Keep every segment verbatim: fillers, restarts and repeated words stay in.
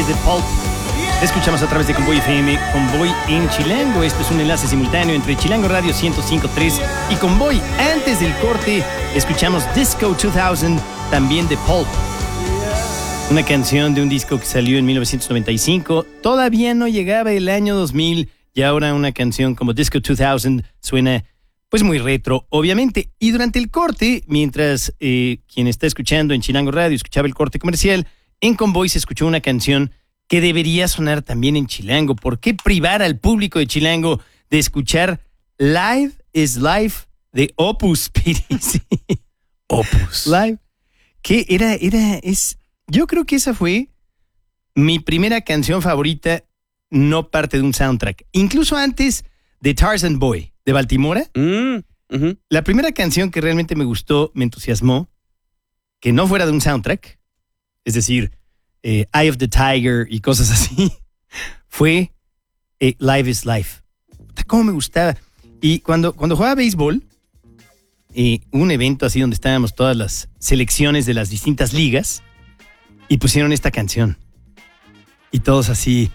de Pulp. Escuchamos a través de Convoy F M, Convoy en Chilango. Esto es un enlace simultáneo entre Chilango Radio ciento cinco punto tres y Convoy. Antes del corte, escuchamos Disco dos mil, también de Pulp. Una canción de un disco que salió en mil novecientos noventa y cinco. Todavía no llegaba el año dos mil y ahora una canción como Disco dos mil suena pues muy retro, obviamente. Y durante el corte, mientras eh, quien está escuchando en Chilango Radio escuchaba el corte comercial, en Convoy se escuchó una canción que debería sonar también en Chilango. ¿Por qué privar al público de Chilango de escuchar Live is Life de Opus Piri? Sí. Opus. Live. Que era, era, es... Yo creo que esa fue mi primera canción favorita, no parte de un soundtrack. Incluso antes de Tarzan Boy, de Baltimora. Mm, uh-huh. La primera canción que realmente me gustó, me entusiasmó, que no fuera de un soundtrack, es decir... Eh, Eye of the Tiger y cosas así, fue eh, Live is Life. ¿Cómo me gustaba? Y cuando, cuando jugaba béisbol, eh, un evento así donde estábamos todas las selecciones de las distintas ligas, y pusieron esta canción. Y todos así,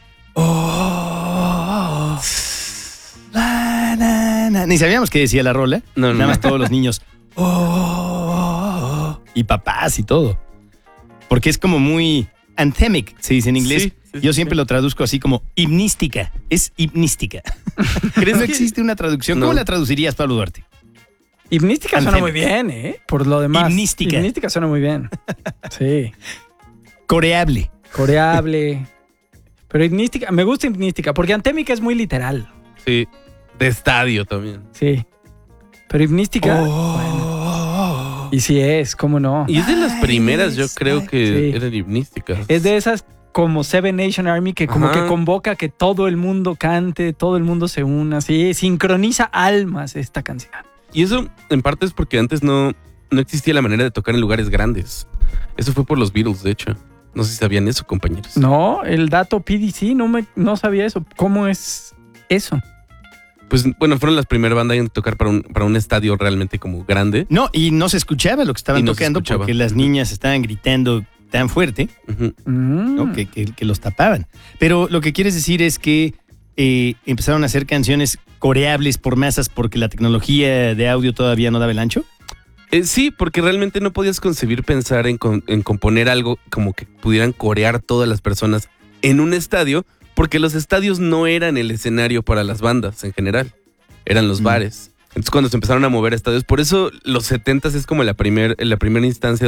oh, la, la, la. Ni sabíamos qué decía la rola. No, no, Nada más no. todos los niños, oh, y papás y todo. Porque es como muy... anthemic, se dice en inglés. Sí, sí, Yo sí, siempre sí. lo traduzco así como himnística. Es himnística. ¿Crees que no existe una traducción? No. ¿Cómo la traducirías, Pablo Duarte? Himnística suena Anthemic. muy bien, ¿eh? Por lo demás. Himnística. Himnística suena muy bien. Sí. Coreable. Coreable. Pero himnística, me gusta himnística, porque antémica es muy literal. Sí. De estadio también. Sí. Pero himnística. Oh. Bueno. Y sí es, ¿cómo no? Y es de las primeras, yo creo que Sí. eran himnísticas. Es de esas como Seven Nation Army que como Ajá. que convoca que todo el mundo cante, todo el mundo se una, sí, sincroniza almas esta canción. Y eso en parte es porque antes no, no existía la manera de tocar en lugares grandes. Eso fue por los Beatles, de hecho. No sé si sabían eso, compañeros. No, el dato P D C, no, me, no sabía eso. ¿Cómo es eso? Pues bueno, fueron las primeras bandas en tocar para un, para un estadio realmente como grande. No, y no se escuchaba lo que estaban Y no se tocando escuchaba. porque las niñas estaban gritando tan fuerte, Ujú. Mm. ¿no? que, que, que los tapaban. Pero lo que quieres decir es que eh, empezaron a hacer canciones coreables por masas porque la tecnología de audio todavía no daba el ancho. Eh, sí, porque realmente no podías concebir pensar en, con- en componer algo como que pudieran corear todas las personas en un estadio, porque los estadios no eran el escenario para las bandas en general, eran los Mm. bares. Entonces cuando se empezaron a mover a estadios, por eso los setentas es como la, primer, la primera instancia